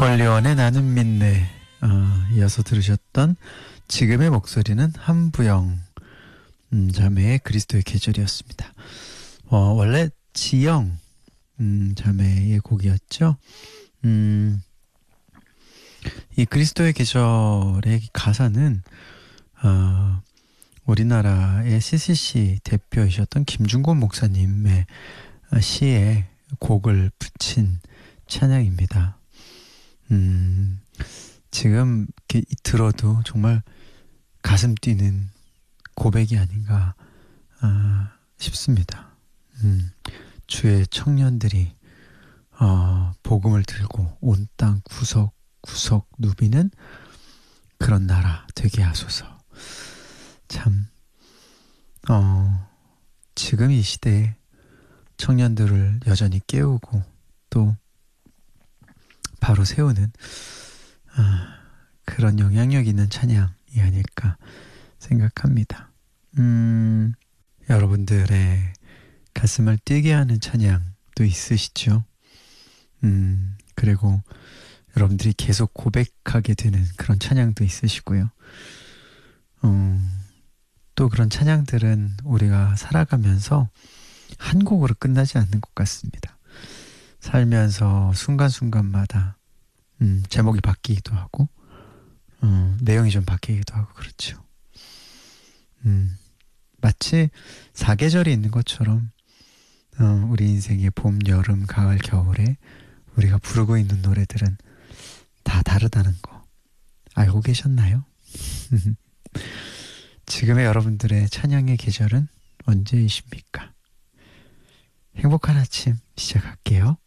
권리원의 나는 믿네. 이어서 들으셨던 지금의 목소리는 한부영 자매의 그리스도의 계절이었습니다. 원래 지영 자매의 곡이었죠. 이 그리스도의 계절의 가사는 우리나라의 CCC 대표이셨던 김중곤 목사님의 시에 곡을 붙인 찬양입니다. 지금 이렇게 들어도 정말 가슴 뛰는 고백이 아닌가 싶습니다. 주의 청년들이 복음을 들고 온 땅 구석구석 누비는 그런 나라 되게 하소서. 참 지금 이 시대에 청년들을 여전히 깨우고 또 바로 세우는 그런 영향력 있는 찬양이 아닐까 생각합니다. 여러분들의 가슴을 뛰게 하는 찬양도 있으시죠? 그리고 여러분들이 계속 고백하게 되는 그런 찬양도 있으시고요. 또 그런 찬양들은 우리가 살아가면서 한 곡으로 끝나지 않는 것 같습니다. 살면서 순간순간마다 제목이 바뀌기도 하고 내용이 좀 바뀌기도 하고 그렇죠. 마치 사계절이 있는 것처럼 우리 인생의 봄, 여름, 가을, 겨울에 우리가 부르고 있는 노래들은 다 다르다는 거 알고 계셨나요? 지금의 여러분들의 찬양의 계절은 언제이십니까? 행복한 아침 시작할게요.